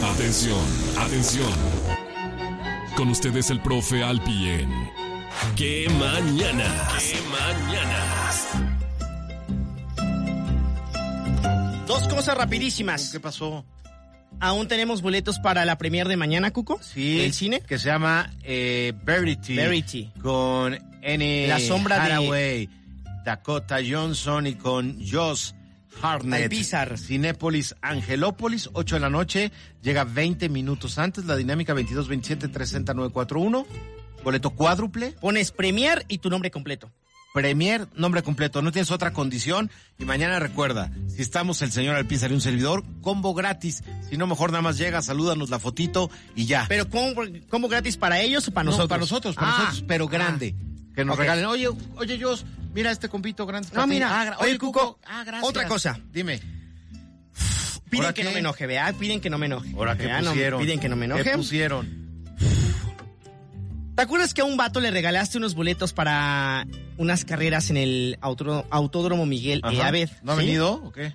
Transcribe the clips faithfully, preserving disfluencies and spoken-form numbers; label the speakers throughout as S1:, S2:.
S1: Atención, atención. Con ustedes el profe Alpi en ¡Qué mañanas! ¡Qué mañanas!
S2: Dos cosas rapidísimas.
S3: ¿Qué pasó?
S2: ¿Aún tenemos boletos para la premier de mañana, Cuco?
S3: Sí.
S2: ¿Del cine?
S3: Que se llama eh, Verity.
S2: Verity.
S3: Con Annie
S2: La sombra de-
S3: Hathaway, Dakota Johnson y con Josh Hartnett.
S2: Alpizar.
S3: Cinépolis Angelópolis, ocho de la noche. Llega veinte minutos antes. La dinámica veintidós veintisiete trescientos novecientos cuarenta y uno. Boleto cuádruple.
S2: Pones premier y tu nombre completo.
S3: Premier, nombre completo, no tienes otra condición. Y mañana recuerda, si estamos el señor Alpizar y un servidor, combo gratis. Si no, mejor nada más llega, salúdanos la fotito y ya.
S2: ¿Pero combo, combo gratis para ellos o para
S3: No,
S2: nosotros?
S3: para nosotros, para
S2: Ah.
S3: nosotros, pero grande. Que nos
S2: Ok.
S3: regalen. Oye, oye, Jos, mira este compito grande.
S2: No, mira.
S3: Ah, gra-
S2: Oye, Cuco,
S3: ah, gracias.
S2: otra cosa.
S3: Dime.
S2: Piden
S3: ¿Ahora
S2: que
S3: qué?
S2: no me enoje, ¿verdad? Piden que no me enoje.
S3: Ahora, ¿qué
S2: ¿Verdad? No,
S3: pusieron?
S2: piden que no me enoje.
S3: ¿Qué pusieron?
S2: ¿Te acuerdas que a un vato le regalaste unos boletos para unas carreras en el auto- Autódromo Miguel
S3: Ajá.
S2: E. Abed?
S3: ¿No ha
S2: ¿Sí?
S3: venido o qué?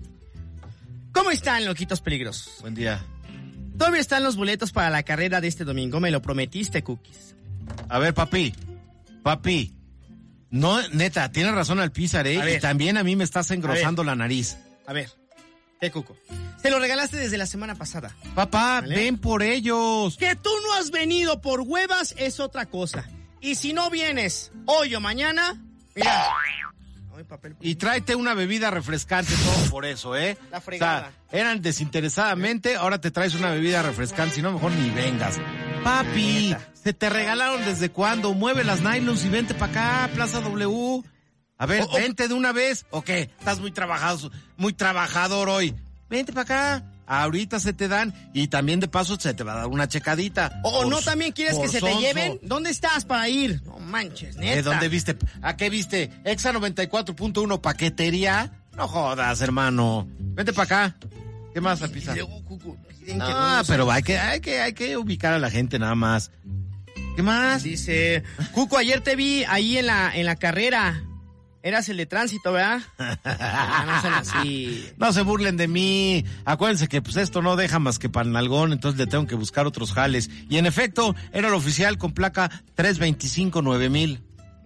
S2: ¿Cómo están, loquitos peligrosos?
S3: Buen día.
S2: Todavía están los boletos para la carrera de este domingo, me lo prometiste, Cookies.
S3: A ver, papi. Papi. No, neta, tienes razón Alpizar, ¿eh?
S2: A ver.
S3: Y también a mí me estás engrosando la nariz.
S2: A ver, ¿qué, Cuco? Se lo regalaste desde la semana pasada.
S3: Papá,
S2: ¿Vale?
S3: ven por ellos.
S2: Que tú no has venido por huevas es otra cosa. Y si no vienes hoy o mañana, mira. Ay, papel.
S3: Y tráete una bebida refrescante, todo por eso, ¿eh?
S2: La fregada.
S3: O sea, eran desinteresadamente, ahora te traes una bebida refrescante, si no, mejor ni vengas. Papi,
S2: Neta.
S3: ¿se te regalaron desde cuándo? Mueve las nylons y vente para acá, Plaza W. A ver,
S2: O- o-
S3: vente de una vez, ¿o qué? Estás muy trabajado, muy trabajador hoy. Vente para acá. Ahorita se te dan y también de paso se te va a dar una checadita.
S2: ¿O
S3: Por-
S2: no también quieres que
S3: por
S2: se te
S3: sonso.
S2: lleven? ¿Dónde estás para ir? No manches, neta.
S3: ¿Eh, ¿Dónde viste? ¿A qué viste? Exa noventa y cuatro punto uno, paquetería. No jodas, hermano. Vente para acá. ¿Qué más,
S2: Y
S3: Alpizar?
S2: luego, Cucu, piden que
S3: Ah,
S2: no
S3: pero hay que, hay que, hay que ubicar a la gente nada más. ¿Qué más?
S2: Dice, Cuco, ayer te vi ahí en la, en la carrera. Eras el de tránsito, ¿verdad? Ah, no son así.
S3: No se burlen de mí. Acuérdense que pues esto no deja más que para el nalgón, entonces le tengo que buscar otros jales. Y en efecto, era el oficial con placa tres veinticinco nueve mil.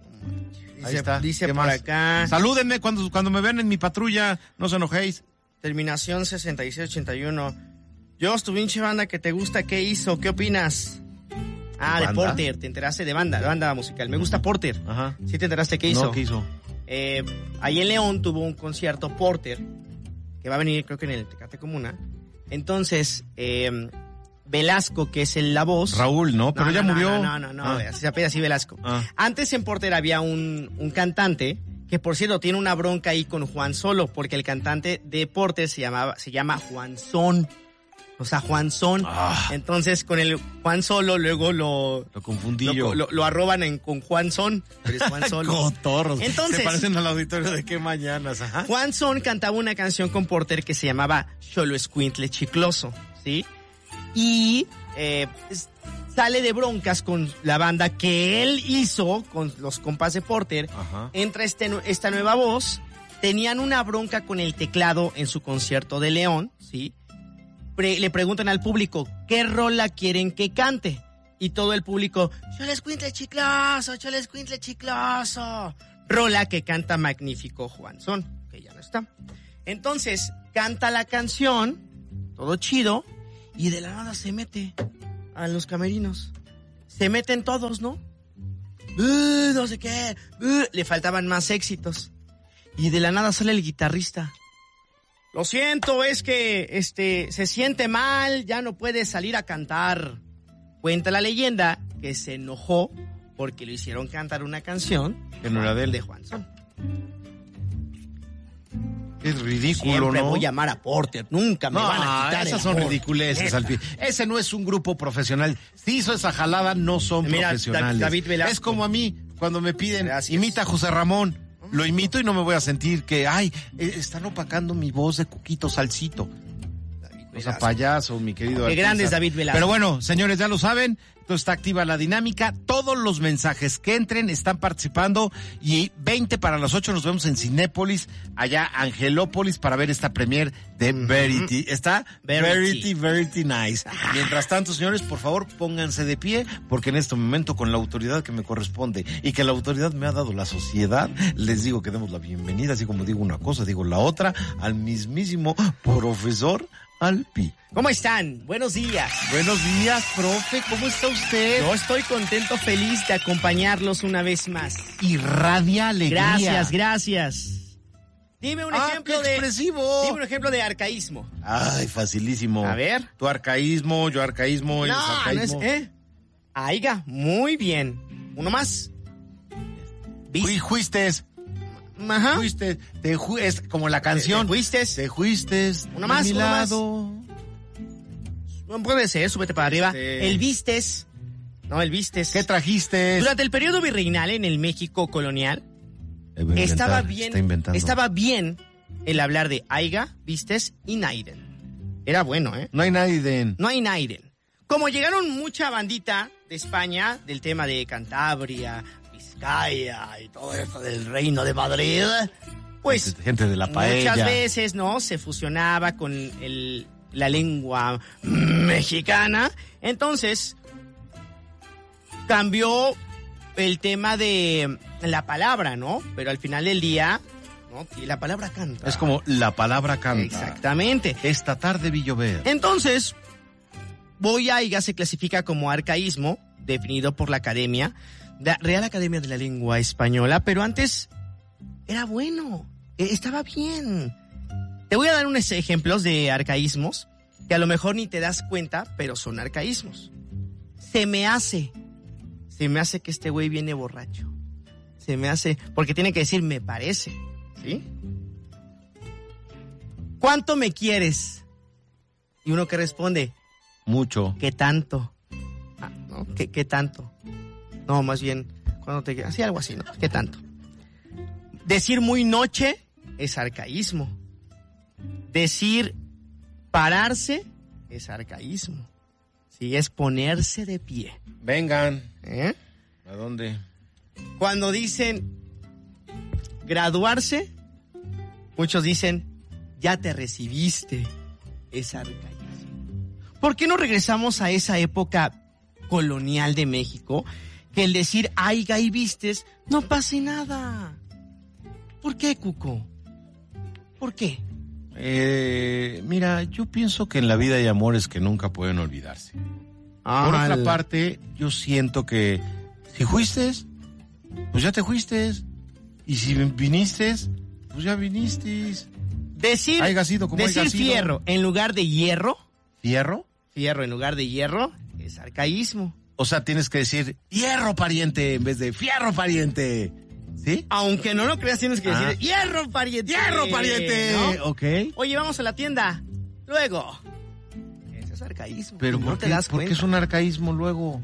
S3: Ahí
S2: Dice,
S3: está.
S2: dice
S3: ¿Qué
S2: por
S3: más?
S2: acá,
S3: Salúdenme cuando, cuando me vean en mi patrulla, no se enojéis.
S2: terminación sesenta y seis ochenta y uno. Yo, tu pinche banda que te gusta, ¿qué hizo? ¿Qué opinas? Ah, de
S3: ¿Banda?
S2: Porter, te enteraste de banda, de banda musical. Me gusta Porter.
S3: Ajá.
S2: ¿Sí te enteraste qué hizo?
S3: No, ¿qué hizo?
S2: Eh, ahí en León tuvo un concierto Porter, que va a venir creo que en el Tecate Comuna. Entonces, eh, Velasco, que es el, la voz...
S3: Raúl, ¿no? Pero
S2: No,
S3: ya
S2: no,
S3: murió.
S2: No, no, no, no,
S3: Ah.
S2: así se apela así Velasco.
S3: Ah.
S2: Antes en Porter había un, un cantante que, por cierto, tiene una bronca ahí con Juan Solo, porque el cantante de Porter se llamaba, se llama Juan Son. O sea, Juan Son.
S3: Ah.
S2: Entonces, con el Juan Solo, luego lo...
S3: Lo confundí
S2: Lo,
S3: yo.
S2: lo, lo arroban en, con Juan Son, pero es Juan Solo.
S3: Cotorros.
S2: Entonces-
S3: Se parecen al auditorio de qué mañanas, ajá.
S2: Juan Son cantaba una canción con Porter que se llamaba Xolo Escuintle Chicloso, ¿sí? Y eh, es- sale de broncas con la banda que él hizo con los compas de Porter.
S3: Ajá.
S2: Entra este, nu- esta nueva voz. Tenían una bronca con el teclado en su concierto de León, ¿sí? Pre- le preguntan al público, ¿qué rola quieren que cante? Y todo el público, Xolo Escuintle Chicloso, Xolo Escuintle Chicloso. Rola que canta magnífico Juan Son, que ya no está. Entonces, canta la canción, todo chido, y de la nada se mete a los camerinos. Se meten todos, ¿no? Uh, no sé qué. Uh, le faltaban más éxitos. Y de la nada sale el guitarrista. Lo siento, es que este se siente mal, ya no puede salir a cantar. Cuenta la leyenda que se enojó porque le hicieron cantar una canción
S3: Que no era de él.
S2: de Juan Son.
S3: Es ridículo,
S2: Siempre
S3: ¿no?
S2: voy a llamar a Porter, nunca me
S3: No,
S2: van a quitar
S3: esas
S2: el
S3: son
S2: amor.
S3: ridiculeces,
S2: Neta.
S3: Alpi. Ese no es un grupo profesional. Si hizo esa jalada, no son
S2: Mira,
S3: profesionales.
S2: David Velasco.
S3: Es como a mí, cuando me piden,
S2: Gracias.
S3: imita a José Ramón. Lo imito y no me voy a sentir que, ay, eh, están opacando mi voz de Cuquito Salsito.
S2: David
S3: O sea,
S2: Velasco.
S3: payaso, mi querido
S2: Qué
S3: Alpizar.
S2: grande es David Velasco.
S3: Pero bueno, señores, ya lo saben, Entonces está activa la dinámica. Todos los mensajes que entren están participando. Y veinte para las ocho nos vemos en Cinépolis, allá Angelópolis, para ver esta premier de Verity. Está Verity, Verity, Verity nice. Mientras tanto, señores, por favor, pónganse de pie, porque en este momento, con la autoridad que me corresponde y que la autoridad me ha dado la sociedad, les digo que demos la bienvenida, así como digo una cosa, digo la otra, al mismísimo profesor Alpi.
S2: ¿Cómo están? Buenos días.
S3: Buenos días, profe. ¿Cómo está usted?
S2: Yo estoy contento, feliz de acompañarlos una vez más.
S3: Irradia alegría.
S2: Gracias, gracias. Dime un
S3: ah,
S2: ejemplo
S3: qué
S2: de
S3: expresivo.
S2: Dime un ejemplo de arcaísmo.
S3: Ay, facilísimo.
S2: A ver.
S3: Tu arcaísmo, yo arcaísmo, ellos
S2: No, no
S3: arcaísmo.
S2: es, ¿eh? Aiga, muy bien. Uno más.
S3: Fui, fuiste.
S2: Ajá.
S3: Fuiste, te ju es como la canción.
S2: Te fuiste.
S3: Te fuiste.
S2: Uno más,
S3: mi
S2: uno
S3: lado.
S2: No puede ser, súbete para arriba.
S3: Este...
S2: El vistes. No, el vistes.
S3: ¿Qué trajiste?
S2: Durante el periodo virreinal en el México colonial,
S3: Inventar,
S2: estaba bien,
S3: está inventando.
S2: estaba bien el hablar de aiga, vistes y naiden. Era bueno, ¿eh?
S3: No hay nadie de...
S2: No hay naiden. Como llegaron mucha bandita de España, del tema de Cantabria, Vizcaya y todo eso del Reino de Madrid, pues
S3: gente, gente de la paella.
S2: Muchas veces, ¿no? Se fusionaba con el, la lengua mexicana. Entonces, cambió el tema de la palabra, ¿no? Pero al final del día, ¿no? Y la palabra canta.
S3: Es como la palabra canta.
S2: Exactamente.
S3: Esta tarde vi llover.
S2: Entonces, voy aiga se clasifica como arcaísmo, definido por la Academia, la Real Academia de la Lengua Española, pero antes era bueno, estaba bien. Te voy a dar unos ejemplos de arcaísmos que a lo mejor ni te das cuenta, pero son arcaísmos. Se me hace, se me hace que este güey viene borracho. Se me hace, porque tiene que decir me parece, ¿sí? ¿Cuánto me quieres? Y uno que responde,
S3: mucho.
S2: ¿Qué tanto? Ah, ¿no? ¿Qué, ¿Qué tanto? No, más bien, cuando te quieras, así algo así, ¿no? ¿Qué tanto? Decir muy noche es arcaísmo. Decir pararse es arcaísmo. Sí, es ponerse de pie.
S3: Vengan.
S2: ¿Eh?
S3: ¿A dónde?
S2: Cuando dicen graduarse, muchos dicen ya te recibiste. Es arcaísmo. ¿Por qué no regresamos a esa época colonial de México? Que el decir aiga y vistes no pase nada. ¿Por qué, Cuco? ¿Por qué?
S3: Eh, mira, yo pienso que en la vida hay amores que nunca pueden olvidarse.
S2: Ah,
S3: Por otra
S2: la...
S3: parte, yo siento que si fuiste, pues ya te fuiste. Y si viniste, pues ya viniste.
S2: Decir,
S3: haiga sido como
S2: decir
S3: haiga sido.
S2: fierro en lugar de hierro.
S3: ¿Fierro?
S2: Fierro en lugar de hierro es arcaísmo.
S3: O sea, tienes que decir hierro pariente en vez de fierro pariente. ¿Sí?
S2: Aunque no lo creas, tienes que decir
S3: ah.
S2: hierro pariente.
S3: ¡Hierro pariente!
S2: ¿No?
S3: Ok.
S2: Oye, vamos a la tienda. Luego. Eso es arcaísmo.
S3: Pero
S2: no
S3: ¿por
S2: te
S3: qué,
S2: das
S3: ¿por qué
S2: cuenta?
S3: es un arcaísmo luego?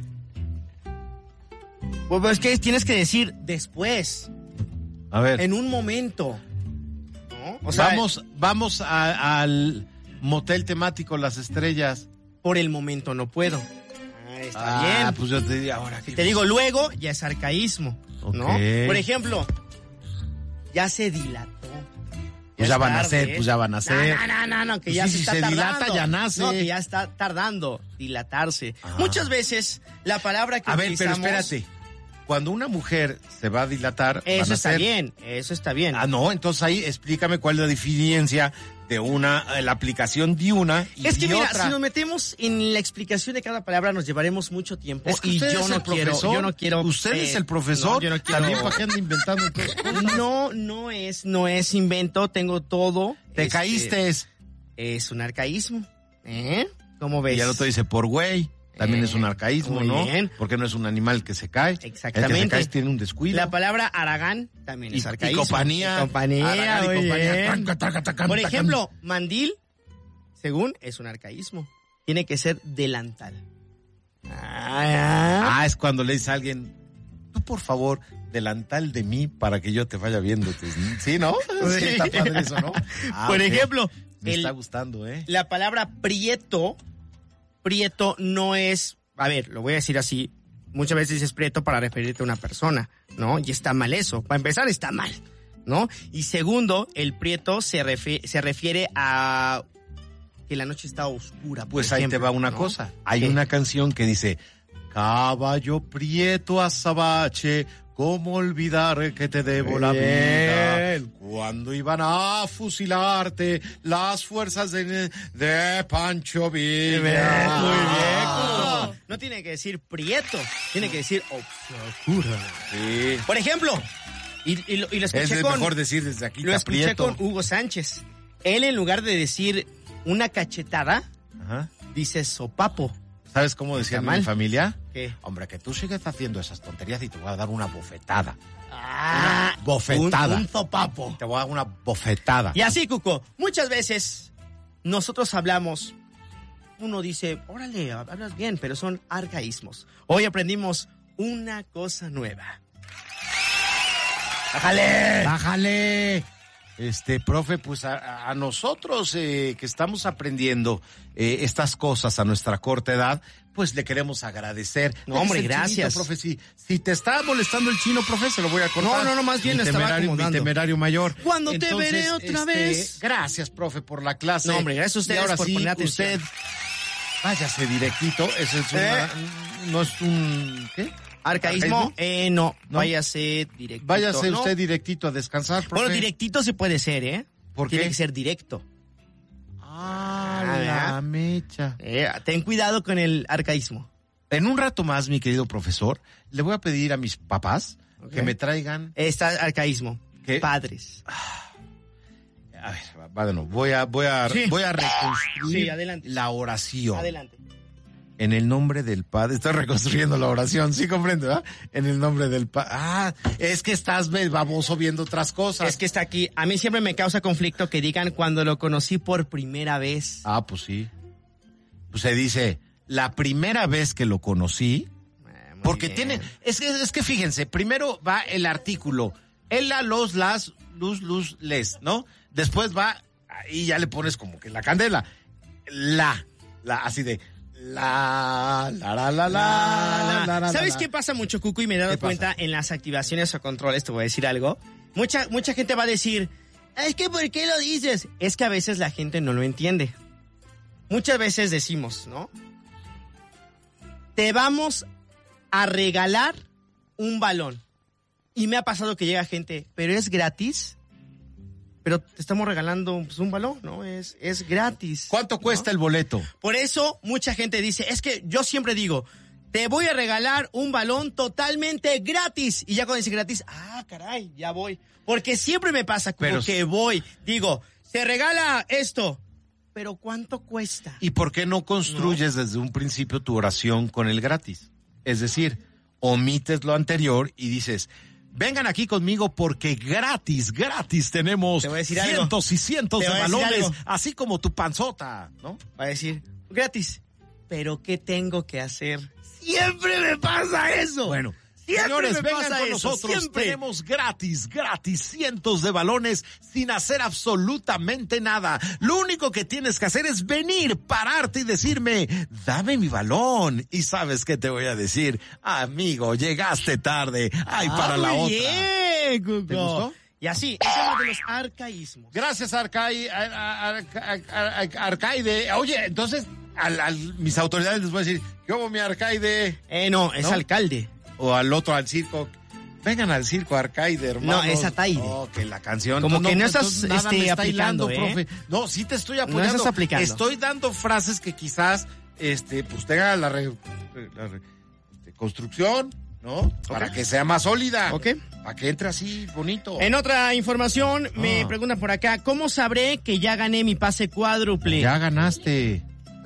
S2: Pues es que tienes que decir después.
S3: A ver.
S2: En un momento. ¿No? O sea,
S3: vamos vamos a, al motel temático Las Estrellas.
S2: Por el momento no puedo. Ah, está
S3: ah,
S2: bien.
S3: pues yo te diría ahora.
S2: Si te digo luego, ya es arcaísmo. ¿No?
S3: Okay.
S2: Por ejemplo, ya se dilató.
S3: Pues ya,
S2: ya
S3: van
S2: tarde,
S3: a nacer,
S2: ¿eh?
S3: pues ya van a nacer.
S2: No, no, no, no, que
S3: Pues
S2: ya
S3: sí,
S2: se
S3: si
S2: está
S3: se
S2: tardando.
S3: dilata, ya nace.
S2: No, que ya está tardando, dilatarse.
S3: Ah.
S2: Muchas veces la palabra que
S3: A ver, pero
S2: utilizamos...
S3: espérate. Cuando una mujer se va a dilatar,
S2: Eso
S3: van a
S2: está
S3: ser...
S2: bien, eso está bien.
S3: Ah, no, entonces ahí explícame cuál es la diferencia de una, la aplicación de una y
S2: Es que
S3: de
S2: mira,
S3: otra.
S2: si nos metemos en la explicación de cada palabra nos llevaremos mucho tiempo.
S3: Es que
S2: y
S3: usted
S2: yo
S3: es
S2: no
S3: el
S2: quiero,
S3: profesor.
S2: yo no quiero.
S3: Usted
S2: eh,
S3: es el profesor.
S2: no, yo no quiero-
S3: También para qué anda inventando. Entonces,
S2: No, no es, no es invento, tengo todo.
S3: te
S2: Este,
S3: caíste.
S2: Es un arcaísmo. ¿Eh? ¿Cómo ves?
S3: Y el otro dice por güey. También
S2: Eh,
S3: es un arcaísmo,
S2: muy
S3: ¿no?
S2: bien.
S3: Porque no es un animal que se cae.
S2: Exactamente.
S3: El que se cae tiene un descuido.
S2: La palabra Aragán también
S3: y,
S2: es arcaísmo.
S3: y compañía.
S2: Y compañía,
S3: Aragán y
S2: muy
S3: compañía.
S2: bien.
S3: Taca, taca, taca,
S2: Por
S3: taca.
S2: ejemplo, mandil, según, es un arcaísmo. Tiene que ser delantal. Ah,
S3: Ah, es cuando le dice a alguien, tú por favor, delantal de mí para que yo te vaya viendo. ¿Sí, no? Sí, está padre eso, ¿no? Ah,
S2: Por
S3: ok.
S2: ejemplo,
S3: Me
S2: el-
S3: está gustando, ¿eh?
S2: la palabra prieto, prieto no es a ver, lo voy a decir así, muchas veces dices prieto para referirte a una persona, ¿no? Y está mal eso. Para empezar, está mal, ¿no? Y segundo, el prieto se, refi- se refiere a que la noche está oscura. Por
S3: Pues
S2: ejemplo,
S3: ahí te va una
S2: ¿no?
S3: cosa. Hay
S2: ¿Qué?
S3: una canción que dice, caballo prieto azabache, ¿cómo olvidar que te debo la vida?
S2: Bien.
S3: Cuando iban a fusilarte las fuerzas de, de Pancho Villa.
S2: Muy bien,
S3: Ah.
S2: Cuco. No tiene que decir prieto, tiene que decir oscura.
S3: Sí.
S2: Por ejemplo, y, y, lo, y lo escuché
S3: Es
S2: con...
S3: mejor decir desde aquí
S2: Lo
S3: está
S2: escuché
S3: prieto.
S2: con Hugo Sánchez. Él, en lugar de decir una cachetada,
S3: Ajá.
S2: dice sopapo.
S3: ¿Sabes cómo decía
S2: Está
S3: mi
S2: mal.
S3: familia?
S2: ¿Qué?
S3: Hombre, que tú sigues haciendo esas tonterías y te voy a dar una bofetada.
S2: Ah,
S3: Una bofetada.
S2: Un, un sopapo.
S3: Te voy a dar una bofetada.
S2: Y así, Cuco, muchas veces nosotros hablamos, uno dice, órale, hablas bien, pero son arcaísmos. Hoy aprendimos una cosa nueva. ¡Bájale!
S3: Bájale. Este, profe, pues a, a nosotros eh, que estamos aprendiendo eh, estas cosas a nuestra corta edad, pues le queremos agradecer.
S2: No, hombre,
S3: Es el
S2: gracias.
S3: chinito, profe, si, si te está molestando el chino, profe, se lo voy a contar.
S2: No, no, no, más bien
S3: Mi
S2: lo estaba
S3: temerario, mi
S2: acomodando.
S3: temerario mayor.
S2: ¿Cuándo te veré otra
S3: este,
S2: vez?
S3: Gracias, profe, por la clase.
S2: No, hombre, gracias a ustedes
S3: Y ahora
S2: por
S3: sí,
S2: poner atención.
S3: usted, váyase directito. Eso es una,
S2: ¿Eh?
S3: no es un, ¿qué?
S2: ¿Arcaísmo?
S3: ¿Arcaísmo?
S2: Eh, no,
S3: ¿No?
S2: váyase directito.
S3: Váyase
S2: ¿no?
S3: usted directito a descansar, profe.
S2: Bueno, directito se puede ser, ¿eh?
S3: ¿Por
S2: Tiene
S3: qué?
S2: que ser directo.
S3: Ah,
S2: Ah,
S3: la
S2: ¿verdad?
S3: mecha.
S2: Eh, ten cuidado con el arcaísmo.
S3: En un rato más, mi querido profesor, le voy a pedir a mis papás
S2: Ok.
S3: que me traigan...
S2: Está arcaísmo.
S3: ¿Qué?
S2: Padres.
S3: A ver, va- va de nuevo. Voy a, voy a,
S2: Sí.
S3: voy a reconstruir
S2: Sí, adelante.
S3: la oración.
S2: Adelante.
S3: En el nombre del Padre. Estoy reconstruyendo la oración, sí comprendo, ¿verdad? En el nombre del Padre. Ah, es que estás ve, baboso viendo otras cosas.
S2: Es que está aquí. A mí siempre me causa conflicto que digan cuando lo conocí por primera vez.
S3: Ah, pues sí. Pues se dice, la primera vez que lo conocí...
S2: Eh, muy
S3: Porque
S2: bien.
S3: tiene, es que, es que fíjense, primero va el artículo, el, la, los, las, luz, luz, les, ¿no? Después va, y ya le pones como que la candela, la, la, así de, la, la, la, la, la, la, la,
S2: ¿Sabes
S3: la.
S2: qué pasa mucho, Cuco? Y me he dado
S3: ¿Qué pasa?
S2: cuenta en las activaciones o controles, te voy a decir algo. Mucha, mucha gente va a decir, es que ¿por qué lo dices? Es que a veces la gente no lo entiende. Muchas veces decimos, ¿no? Te vamos a regalar un balón. Y me ha pasado que llega gente, pero es gratis. Pero te estamos regalando pues, un balón, ¿no? Es, es gratis.
S3: ¿Cuánto
S2: ¿no?
S3: cuesta el boleto?
S2: Por eso mucha gente dice, es que yo siempre digo, te voy a regalar un balón totalmente gratis. Y ya cuando dice gratis, ah, caray, ya voy. Porque siempre me pasa como
S3: Pero-
S2: que voy, digo, se regala esto, pero ¿cuánto cuesta?
S3: ¿Y por qué no construyes desde un principio tu oración con el gratis? Es decir, omites lo anterior y dices, vengan aquí conmigo porque gratis, gratis tenemos
S2: Te voy a decir algo.
S3: cientos y cientos
S2: Te
S3: de
S2: voy a decir
S3: balones,
S2: algo.
S3: así como tu panzota, ¿no?
S2: Va a decir, gratis. ¿Pero qué tengo que hacer? Siempre me pasa eso.
S3: Bueno,
S2: Siempre
S3: señores,
S2: me
S3: vengan
S2: pasa
S3: con
S2: eso,
S3: nosotros.
S2: siempre.
S3: Tenemos gratis, gratis, cientos de balones sin hacer absolutamente nada. Lo único que tienes que hacer es venir, pararte y decirme, dame mi balón. Y sabes qué te voy a decir, amigo, llegaste tarde. Ay, para
S2: Ah,
S3: la
S2: muy
S3: otra.
S2: bien, Cuco.
S3: ¿Te gustó?
S2: Y así, es uno de los arcaísmos.
S3: Gracias, Arcai, Ar- Ar- Ar- Ar- Arcaide. Oye, entonces, al, al- mis autoridades les voy a decir, ¿qué hubo, mi Arcaide?
S2: Eh, no, es
S3: ¿No?
S2: alcalde.
S3: O al otro, al circo. Vengan al circo, Arcaide, hermano.
S2: No, es Ataide.
S3: Oh, que la canción.
S2: Como que no
S3: pues,
S2: estás,
S3: nada
S2: este,
S3: me está
S2: aplicando,
S3: hilando,
S2: ¿eh?
S3: profe. No, sí te estoy
S2: No
S3: apoyando.
S2: estás aplicando.
S3: Estoy dando frases que quizás, este, pues tenga la, re- la re- este, construcción, ¿no? Para que sea más sólida.
S2: Ok.
S3: Para que entre así, bonito.
S2: En otra información, me
S3: Ah.
S2: preguntan por acá, ¿cómo sabré que ya gané mi pase cuádruple?
S3: Ya ganaste.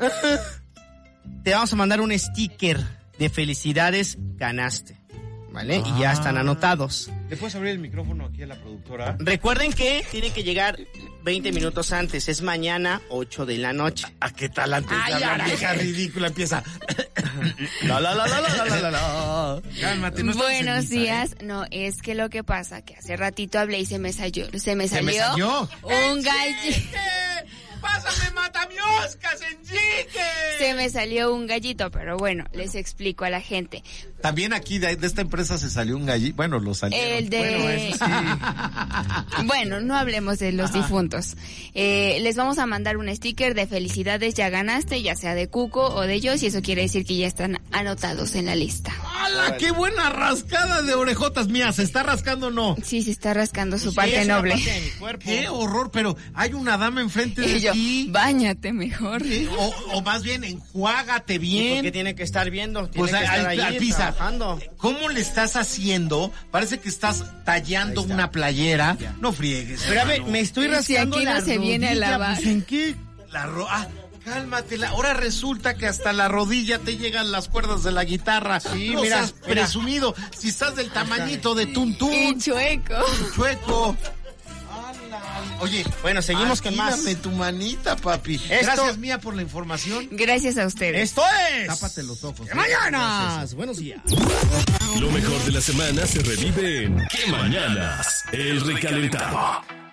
S2: Te vamos a mandar un sticker de felicidades, ganaste. ¿Vale? Y ya
S3: Ah.
S2: están anotados.
S3: ¿Le puedes abrir el micrófono aquí a la productora?
S2: Recuerden que tiene que llegar veinte minutos antes. Es mañana, ocho de la noche.
S3: ¿A qué tal antes
S2: Ay,
S3: de hablar,
S2: ay,
S3: vieja
S2: ay.
S3: ridícula? Empieza.
S2: La, la, la, la, la, la, la, la.
S3: Cálmate, no estás en
S4: Buenos
S3: misa, ¿eh?
S4: días. No, es que lo que pasa que hace ratito hablé y se me salió, se me
S3: ¿Se
S4: salió,
S3: me salió?
S4: un gallo.
S3: ¡Pásame matamioscas, Enrique!
S4: Se me salió un gallito, pero bueno, les explico a la gente.
S3: También aquí de, de esta empresa se salió un gallito. Bueno, lo salieron.
S4: El de...
S2: Bueno, eso sí.
S4: Bueno, no hablemos de los Ajá. difuntos. Eh, les vamos a mandar un sticker de felicidades, ya ganaste, ya sea de Cuco o de Joss, y eso quiere decir que ya están anotados en la lista.
S3: ¡Hala, qué buena rascada de orejotas mías! ¿Se está rascando o no?
S4: Sí, se está rascando su
S2: Sí,
S4: parte
S2: es una
S4: noble.
S2: parte de mi cuerpo.
S3: ¡Qué horror! Pero hay una dama enfrente de
S4: Y yo,
S3: ti.
S4: báñate mejor.
S3: Sí, O, o más bien, enjuágate
S2: ¿Y
S3: bien.
S2: por qué tiene que estar viendo? Tiene
S3: Pues
S2: que estar
S3: al,
S2: ahí
S3: al pisa,
S2: trabajando.
S3: ¿cómo le estás haciendo? Parece que estás tallando
S2: Ahí está.
S3: una playera. No friegues.
S2: Pero a ver,
S3: hermano.
S2: me estoy
S4: Si
S2: rascando
S4: aquí no
S2: la
S4: se viene a
S2: rodilla,
S4: lavar.
S2: pues, ¿en qué?
S3: La ro ah, cálmate. La ahora resulta que hasta la rodilla te llegan las cuerdas de la guitarra.
S2: Sí,
S3: no
S2: mira,
S3: seas
S2: mira.
S3: presumido. Si estás del tamañito de Tuntún,
S4: Y chueco.
S3: chueco. Oye,
S2: Bueno, seguimos con más.
S3: Dame tu manita, papi.
S2: Esto-
S3: Gracias, Mía, por la información.
S4: Gracias a ustedes.
S2: Esto es...
S3: Tápate los ojos.
S2: ¡Qué mañanas! Buenos días.
S1: Lo mejor de la semana se revive en ¿Qué mañanas? El recalentado.